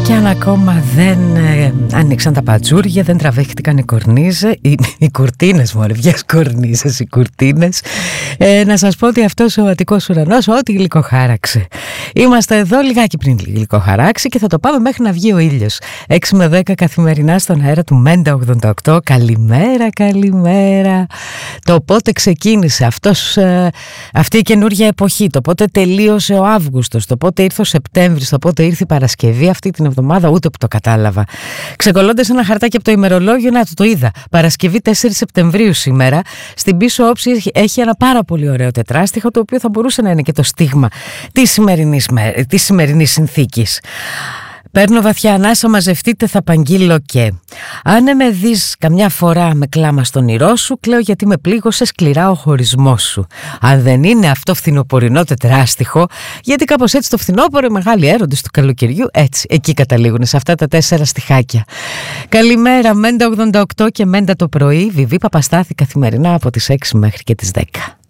Και αν ακόμα δεν ανοίξαν τα πατζούρια, δεν τραβήχτηκαν οι κορνίζες, οι κουρτίνες μωρέ, ποιες κορνίζες, οι κουρτίνες, να σας πω ότι αυτός ο Αττικός ουρανός ό,τι γλυκοχάραξε. Είμαστε εδώ λιγάκι πριν γλυκοχαράξει και θα το πάμε μέχρι να βγει ο ήλιος. 6 με 10 καθημερινά στον αέρα του Μέντα 88. Καλημέρα, καλημέρα. Το πότε ξεκίνησε αυτή η καινούργια εποχή, το πότε τελείωσε ο Αύγουστος, το πότε ήρθε ο Σεπτέμβρης, το πότε ήρθε η Παρασκευή αυτή την εβδομάδα, ούτε που το κατάλαβα. Ξεκολλώντας ένα χαρτάκι από το ημερολόγιο, να το είδα. Παρασκευή 4 Σεπτεμβρίου σήμερα. Στην πίσω όψη έχει ένα πάρα πολύ ωραίο τετράστιχο, το οποίο θα μπορούσε να είναι και το στίγμα της σημερινής συνθήκης. Παίρνω βαθιά ανάσα, μαζευτείτε, θα απαγγείλω και αν με δεις καμιά φορά με κλάμα στον ήρω σου, κλαίω γιατί με πλήγωσε σκληρά ο χωρισμός σου. Αν δεν είναι αυτό φθινοπορεινό τετράστιχο, γιατί κάπως έτσι το φθινόπωρο, οι μεγάλοι έρωτες του καλοκαιριού, έτσι, εκεί καταλήγουν σε αυτά τα 4 στιχάκια. Καλημέρα, Μέντα 88 και Μέντα το πρωί, Βιβί Παπαστάθη καθημερινά από τις 6 μέχρι και τις 10.